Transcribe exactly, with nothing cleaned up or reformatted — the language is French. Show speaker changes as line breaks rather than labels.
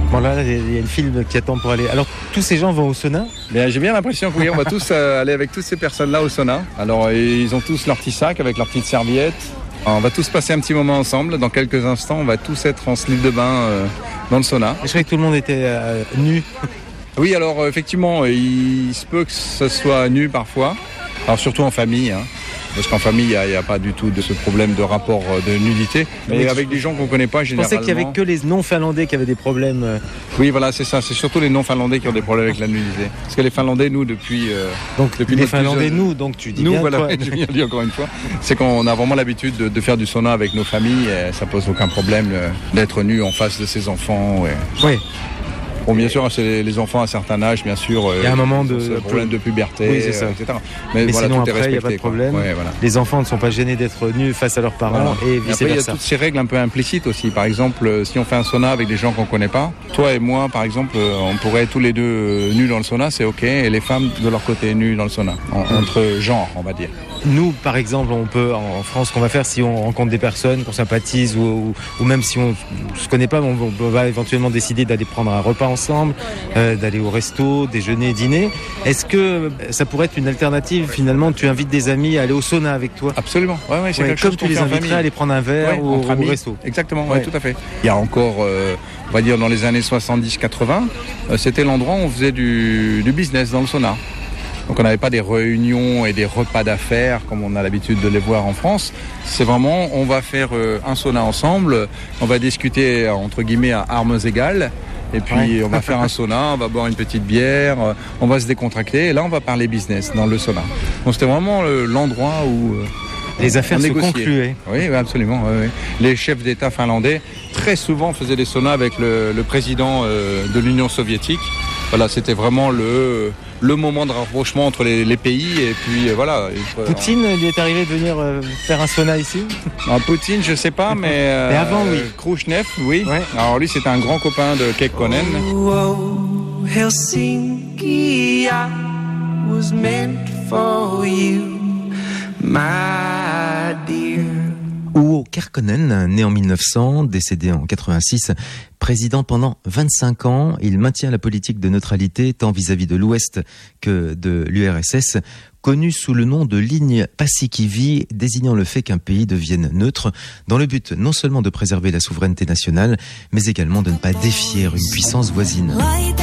Bon là, il y a le film qui attend pour aller. Alors, tous ces gens vont au sauna ?
Mais j'ai bien l'impression que oui, on va tous euh, aller avec toutes ces personnes-là au sauna. Alors, ils ont tous leur petit sac avec leur petite serviette. On va tous passer un petit moment ensemble. Dans quelques instants, on va tous être en slip de bain euh, dans le sauna.
Je croyais que tout le monde était euh, nu.
Oui, alors effectivement, il se peut que ce soit nu parfois. Alors surtout en famille, hein. Parce qu'en famille, il n'y a, a pas du tout de ce problème de rapport de nudité. Mais oui, avec des gens qu'on ne connaît pas, généralement...
Je pensais qu'il n'y avait que les non-finlandais qui avaient des problèmes.
Oui, voilà, c'est ça. C'est surtout les non-finlandais qui ont des problèmes avec la nudité. Parce que les Finlandais, nous, depuis... Euh,
donc,
depuis
les Finlandais, jeune... nous, donc tu dis
nous,
bien
voilà,
quoi.
Je viens de dire encore une fois. C'est qu'on a vraiment l'habitude de, de faire du sauna avec nos familles. Et ça pose aucun problème d'être nu en face de ses enfants. Ouais.
Oui.
Bon, bien sûr, c'est les enfants à un certain âge, bien sûr.
Il y a un moment de
problème de puberté,
oui, c'est ça.
et cetera.
Mais, Mais
voilà,
sinon,
tout
après, il n'y a pas de problème.
Ouais, voilà.
Les enfants ne sont pas gênés d'être nus face à leurs parents voilà. et vice-versa.
Après, il y a toutes ces règles un peu implicites aussi. Par exemple, si on fait un sauna avec des gens qu'on ne connaît pas, toi et moi, par exemple, on pourrait être tous les deux nus dans le sauna, c'est OK. Et les femmes, de leur côté, nues dans le sauna. En, entre genres, on va dire.
Nous, par exemple, on peut, en France, ce qu'on va faire, si on rencontre des personnes, qu'on sympathise, ou, ou, ou même si on ne se connaît pas, on, on va éventuellement décider d'aller prendre un repas ensemble, euh, d'aller au resto, déjeuner, dîner. Est-ce que ça pourrait être une alternative, finalement, tu invites des amis à aller au sauna avec toi ?
Absolument, ouais, ouais, c'est ouais, quelque
comme
chose
tu les inviterais à aller prendre un verre ouais, au, au resto.
Exactement, ouais. Ouais, tout à fait. Il y a encore, euh, on va dire, dans les années soixante-dix quatre-vingts, euh, c'était l'endroit où on faisait du, du business dans le sauna. Donc on n'avait pas des réunions et des repas d'affaires comme on a l'habitude de les voir en France. C'est vraiment, on va faire un sauna ensemble, on va discuter entre guillemets à armes égales. Et puis ouais. on va faire un sauna, on va boire une petite bière, on va se décontracter. Et là on va parler business dans le sauna. Donc c'était vraiment l'endroit où...
Les affaires se concluaient.
Oui, oui, absolument. Oui, oui. Les chefs d'État finlandais, très souvent, faisaient des saunas avec le, le président euh, de l'Union soviétique. Voilà, c'était vraiment le, le moment de rapprochement entre les, les pays. Et puis, euh, voilà.
Poutine, il est arrivé de venir euh, faire un sauna ici ?
ah, Poutine, je ne sais pas, mais... Euh,
mais avant, oui.
Khrouchtchev, oui.
Ouais.
Alors lui, c'était un grand copain de Kekkonen.
Oh, oh, Helsinki, I was meant for you. My dear.
Urho Kekkonen, né en mille neuf cents, décédé en quatre-vingt-six, président pendant vingt-cinq ans, il maintient la politique de neutralité tant vis-à-vis de l'Ouest que de l'U R S S, connu sous le nom de ligne Paasikivi, désignant le fait qu'un pays devienne neutre, dans le but non seulement de préserver la souveraineté nationale, mais également de ne pas défier une puissance voisine.